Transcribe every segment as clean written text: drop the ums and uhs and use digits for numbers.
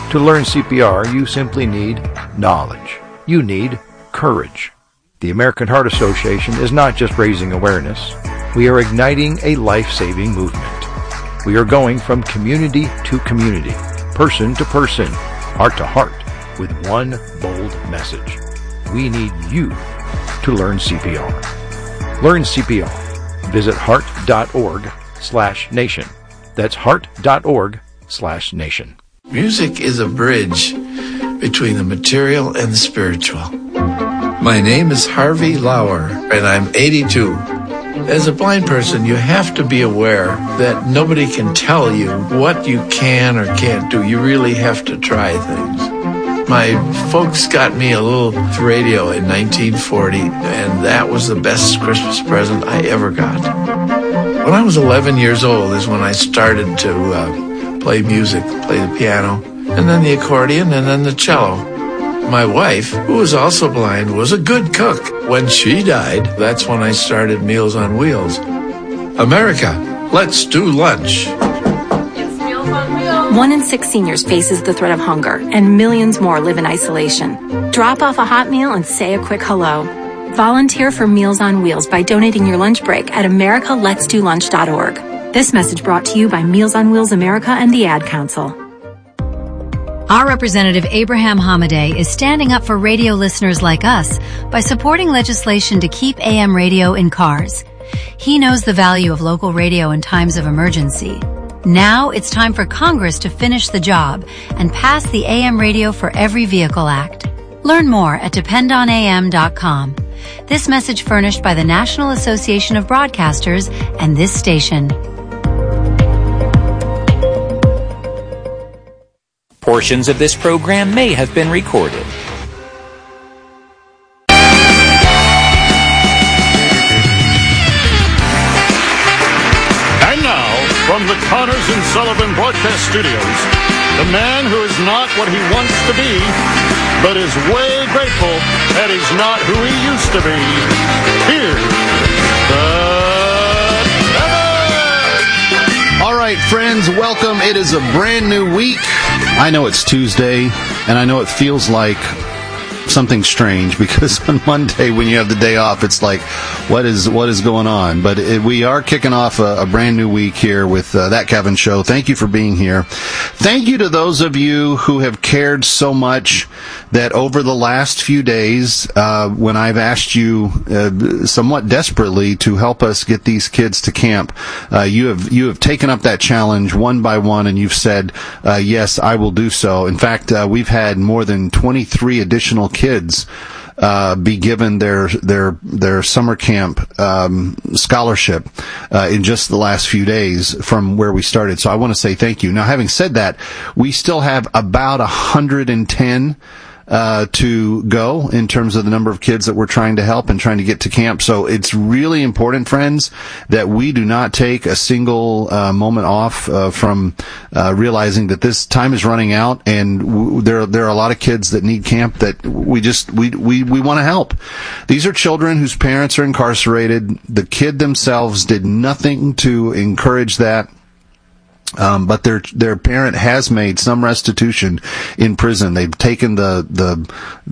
To learn CPR, you simply need knowledge. You need courage. The American Heart Association is not just raising awareness. We are igniting a life-saving movement. We are going from community to community, person to person, heart to heart, with one bold message. We need you to learn CPR. Learn CPR. Visit heart.org/nation. That's heart.org/nation. Music is a bridge between the material and the spiritual. My name is Harvey Lauer, and I'm 82. As a blind person, you have to be aware that nobody can tell you what you can or can't do. You really have to try things. My folks got me a little radio in 1940, and that was the best Christmas present I ever got. When I was 11 years old is when I started to play music, play the piano, and then the accordion, and then the cello. My wife, who was also blind, was a good cook. When she died, that's when I started Meals on Wheels. America, let's do lunch. It's Meals on Wheels. 1 in 6 seniors faces the threat of hunger, and millions more live in isolation. Drop off a hot meal and say a quick hello. Volunteer for Meals on Wheels by donating your lunch break at americaletsdolunch.org. This message brought to you by Meals on Wheels America and the Ad Council. Our Representative Abraham Hamadeh is standing up for radio listeners like us by supporting legislation to keep AM radio in cars. He knows the value of local radio in times of emergency. Now it's time for Congress to finish the job and pass the AM Radio for Every Vehicle Act. Learn more at dependonam.com. This message furnished by the National Association of Broadcasters and this station. Portions of this program may have been recorded. And now, from the Connors and Sullivan Broadcast Studios, the man who is not what he wants to be, but is way grateful that he's not who he used to be. Here's the All right, friends, welcome. It is a brand new week. I know it's Tuesday, and I know it feels like something strange because on Monday when you have the day off, it's like, what is going on? But we are kicking off a brand new week here with That Kevin Show. Thank you for being here. Thank you to those of you who have cared so much that over the last few days, when I've asked you somewhat desperately to help us get these kids to camp, you have taken up that challenge one by one, and you've said, yes, I will do so. In fact, we've had more than 23 additional kids be given their summer camp scholarship in just the last few days from where we started. So I want to say thank you. Now, having said that, we still have about 110 to go in terms of the number of kids that we're trying to help and trying to get to camp. So it's really important, friends, that we do not take a single moment off from realizing that this time is running out, and there are a lot of kids that need camp that we want to help. These are children whose parents are incarcerated. The kid themselves did nothing to encourage that. But their parent has made some restitution in prison. They've taken the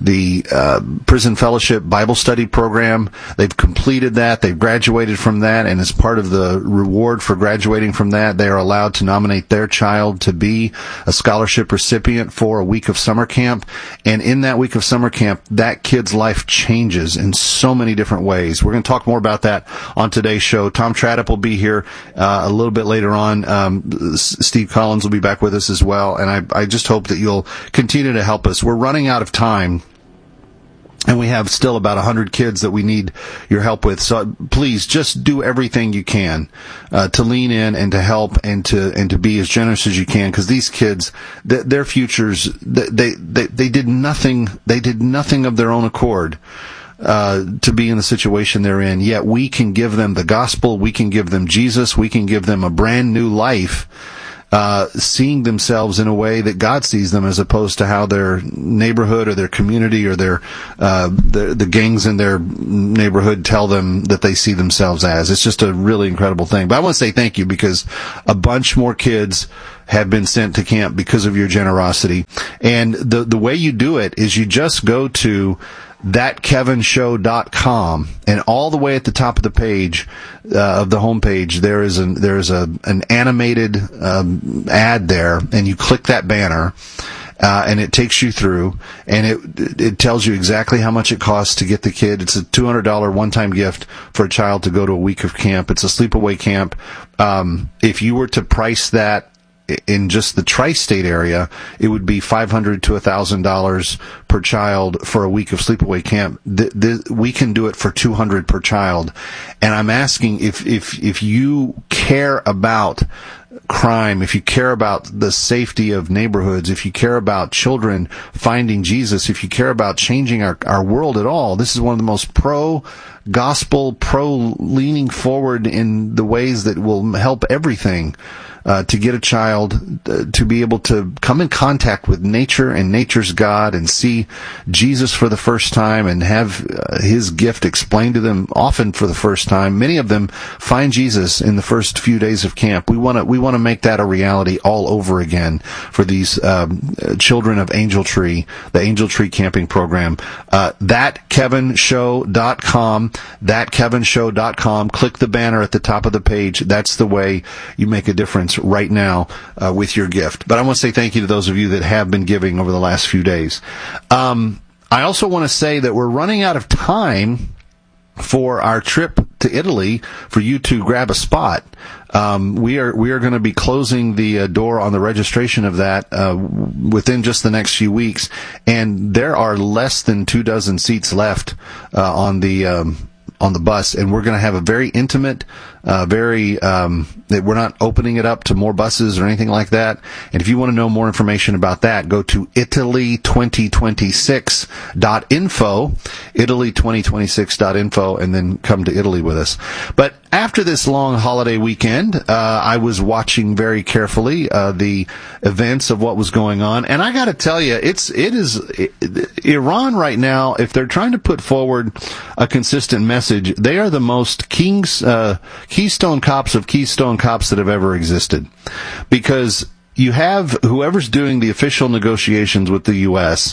prison fellowship Bible study program. They've completed that. They've graduated from that, and as part of the reward for graduating from that, they are allowed to nominate their child to be a scholarship recipient for a week of summer camp. And in that week of summer camp, that kid's life changes in so many different ways. We're going to talk more about that on today's show. Tom Tradup will be here a little bit later on. Steve Collins will be back with us as well, and I just hope that you'll continue to help us. We're running out of time, and we have still about 100 kids that we need your help with. So please just do everything you can to lean in and to help and to be as generous as you can, because these kids, their futures, they did nothing. They did nothing of their own accord to be in the situation they're in, yet we can give them the gospel, we can give them Jesus, we can give them a brand new life seeing themselves in a way that God sees them, as opposed to how their neighborhood or their community or the gangs in their neighborhood tell them that they see themselves as. It's just a really incredible thing. But I want to say thank you, because a bunch more kids have been sent to camp because of your generosity. And the way you do it is you just go to thatkevinshow.com, and all the way at the top of the page, of the homepage, there is an animated ad there, and you click that banner, and it takes you through, and it tells you exactly how much it costs to get the kid. It's a $200 one-time gift for a child to go to a week of camp. It's a sleepaway camp. If you were to price that in just the tri-state area, it would be $500 to $1,000 per child for a week of sleepaway camp. We can do it for $200 per child. And I'm asking, if you care about crime, if you care about the safety of neighborhoods, if you care about children finding Jesus, if you care about changing our world at all, this is one of the most pro-gospel, pro-leaning forward in the ways that will help everything. To get a child to be able to come in contact with nature and nature's God and see Jesus for the first time and have his gift explained to them, often for the first time. Many of them find Jesus in the first few days of camp. We want to make that a reality all over again for these children of Angel Tree, the Angel Tree camping program. Thatkevinshow.com, thatkevinshow.com. Click the banner at the top of the page. That's the way you make a difference right now with your gift. But I want to say thank you to those of you that have been giving over the last few days. I also want to say that we're running out of time for our trip to Italy for you to grab a spot. We are going to be closing the door on the registration of that within just the next few weeks, and there are less than 24 seats left on the bus, and we're going to have a very intimate, that we're not opening it up to more buses or anything like that. And if you want to know more information about that, go to Italy2026.info, Italy2026.info, and then come to Italy with us. But after this long holiday weekend, I was watching very carefully the events of what was going on, and I got to tell you, it is Iran right now. If they're trying to put forward a consistent message, they are the most Keystone Cops of Keystone Cops that have ever existed, because you have whoever's doing the official negotiations with the U.S.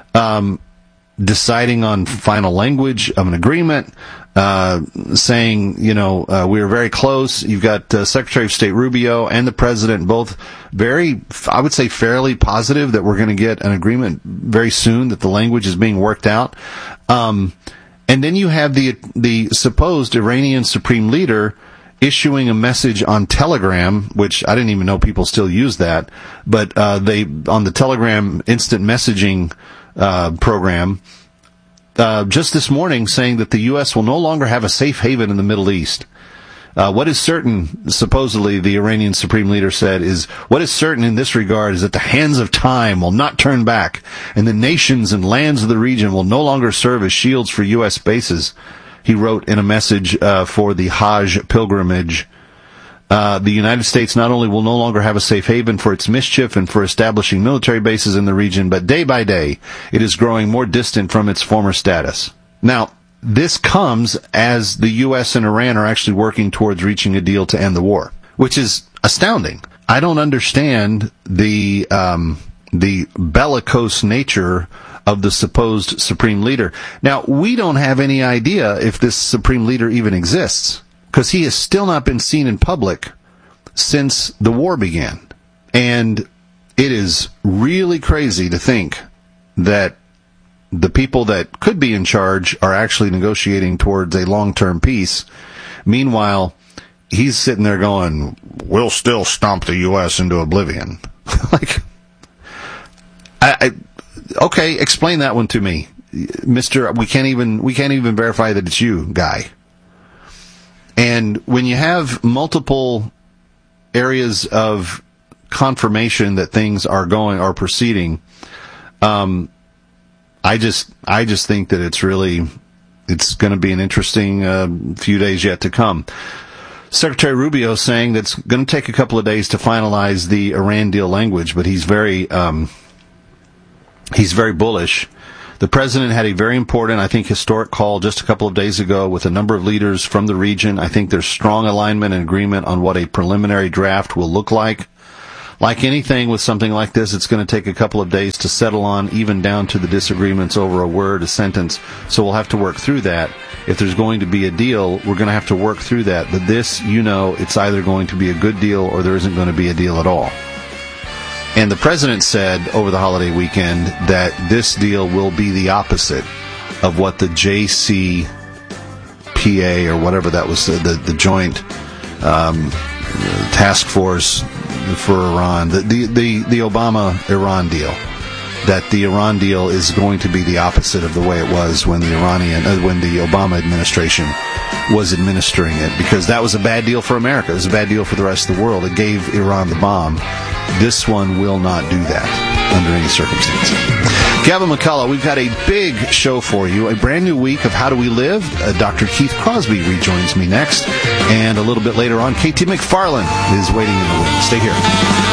Deciding on final language of an agreement, saying, we are very close. You've got Secretary of State Rubio and the President both very, I would say, fairly positive that we're going to get an agreement very soon, that the language is being worked out. And then you have the supposed Iranian Supreme Leader issuing a message on Telegram, which I didn't even know people still use that, but on the Telegram instant messaging program, just this morning, saying that the U.S. will no longer have a safe haven in the Middle East. What is certain, supposedly the Iranian Supreme Leader said, what is certain in this regard is that the hands of time will not turn back, and the nations and lands of the region will no longer serve as shields for U.S. bases. He wrote in a message for the Hajj pilgrimage. The United States not only will no longer have a safe haven for its mischief and for establishing military bases in the region, but day by day, it is growing more distant from its former status. Now, this comes as the U.S. and Iran are actually working towards reaching a deal to end the war, which is astounding. I don't understand the bellicose nature of the supposed Supreme Leader. Now, we don't have any idea if this Supreme Leader even exists, because he has still not been seen in public since the war began. And it is really crazy to think that the people that could be in charge are actually negotiating towards a long-term peace. Meanwhile, he's sitting there going, we'll still stomp the U.S. into oblivion. Okay, explain that one to me, Mr. We can't even verify that it's you, guy. And when you have multiple areas of confirmation that things are proceeding, I just think that it's going to be an interesting few days yet to come. Secretary Rubio saying that's going to take a couple of days to finalize the Iran deal language, but he's very bullish. The president had a very important, I think, historic call just a couple of days ago with a number of leaders from the region. I think there's strong alignment and agreement on what a preliminary draft will look like. Like anything with something like this, it's going to take a couple of days to settle on, even down to the disagreements over a word, a sentence. So we'll have to work through that. If there's going to be a deal, we're going to have to work through that. But this, it's either going to be a good deal or there isn't going to be a deal at all. And the president said over the holiday weekend that this deal will be the opposite of what the JCPA or whatever that was, the joint task force for Iran, the Obama-Iran deal. That the Iran deal is going to be the opposite of the way it was when the Obama administration was administering it, because that was a bad deal for America. It was a bad deal for the rest of the world. It gave Iran the bomb. This one will not do that under any circumstance. Gavin McCullough, we've got a big show for you, a brand new week of How Do We Live. Dr. Keith Crosby rejoins me next, and a little bit later on, KT McFarland is waiting in the wings. Stay here.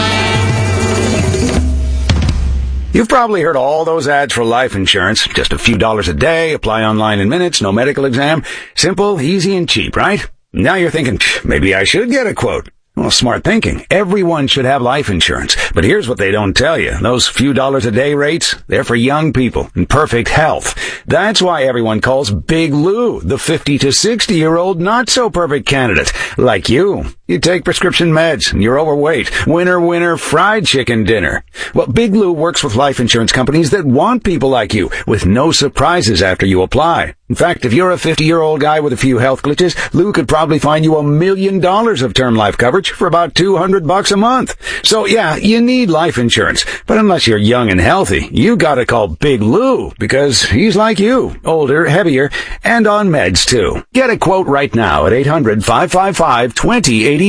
You've probably heard all those ads for life insurance. Just a few dollars a day, apply online in minutes, no medical exam. Simple, easy, and cheap, right? Now you're thinking, maybe I should get a quote. Well, smart thinking. Everyone should have life insurance. But here's what they don't tell you. Those few dollars a day rates, they're for young people in perfect health. That's why everyone calls Big Lou the 50 to 60-year-old not-so-perfect candidate. Like you. You take prescription meds, and you're overweight. Winner, winner, fried chicken dinner. Well, Big Lou works with life insurance companies that want people like you, with no surprises after you apply. In fact, if you're a 50-year-old guy with a few health glitches, Lou could probably find you $1 million of term life coverage for about $200 a month. So yeah, you need life insurance. But unless you're young and healthy, you gotta call Big Lou, because he's like you, older, heavier, and on meds too. Get a quote right now at 800-555-2085.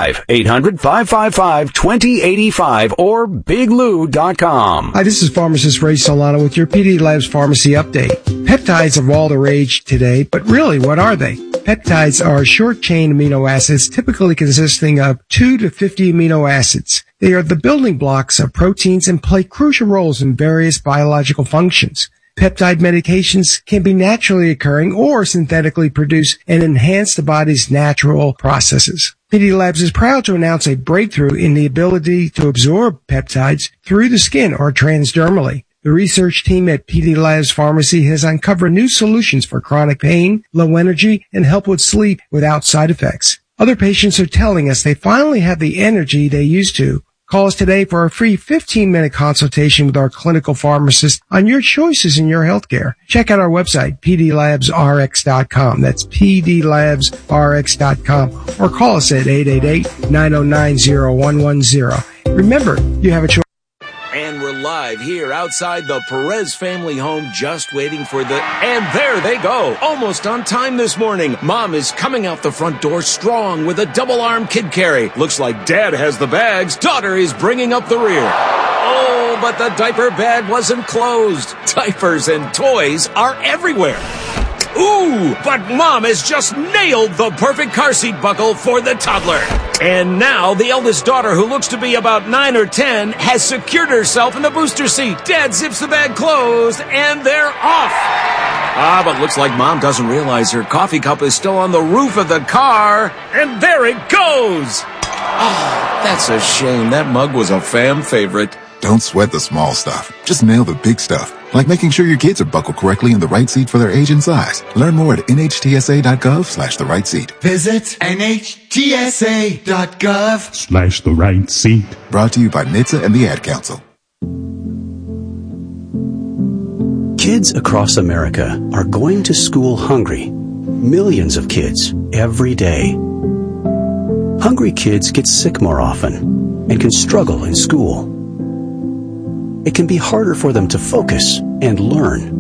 800-555-2085 or biglou.com. Hi, this is pharmacist Ray Solano with your PD Labs Pharmacy Update. Peptides are all the rage today, but really, what are they? Peptides are short-chain amino acids typically consisting of 2 to 50 amino acids. They are the building blocks of proteins and play crucial roles in various biological functions. Peptide medications can be naturally occurring or synthetically produced and enhance the body's natural processes. PD Labs is proud to announce a breakthrough in the ability to absorb peptides through the skin or transdermally. The research team at PD Labs Pharmacy has uncovered new solutions for chronic pain, low energy, and help with sleep without side effects. Other patients are telling us they finally have the energy they used to. Call us today for a free 15-minute consultation with our clinical pharmacist on your choices in your healthcare. Check out our website, pdlabsrx.com. That's pdlabsrx.com. Or call us at 888-909-0110. Remember, you have a choice. And we're live here outside the Perez family home, just waiting for and there they go, almost on time this morning. Mom is coming out the front door strong with a double-arm kid carry. Looks like Dad has the bags. Daughter is bringing up the rear. Oh, but the diaper bag wasn't closed. Diapers and toys are everywhere. Ooh, but Mom has just nailed the perfect car seat buckle for the toddler. And now the eldest daughter, who looks to be about 9 or 10, has secured herself in the booster seat. Dad zips the bag closed, and they're off. But looks like Mom doesn't realize her coffee cup is still on the roof of the car. And there it goes. That's a shame. That mug was a fam favorite. Don't sweat the small stuff. Just nail the big stuff, like making sure your kids are buckled correctly in the right seat for their age and size. Learn more at nhtsa.gov/the right seat. Visit nhtsa.gov/the right seat. Brought to you by NHTSA and the Ad Council. Kids across America are going to school hungry. Millions of kids every day. Hungry kids get sick more often and can struggle in school. It can be harder for them to focus and learn.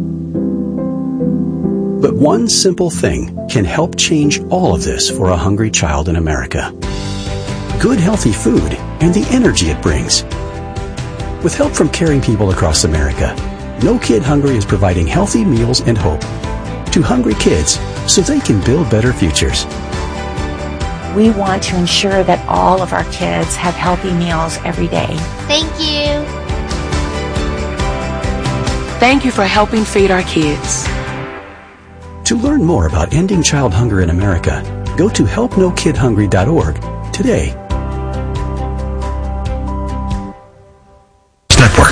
But one simple thing can help change all of this for a hungry child in America. Good, healthy food and the energy it brings. With help from caring people across America, No Kid Hungry is providing healthy meals and hope to hungry kids so they can build better futures. We want to ensure that all of our kids have healthy meals every day. Thank you. Thank you for helping feed our kids. To learn more about ending child hunger in America, go to helpnokidhungry.org today. Network.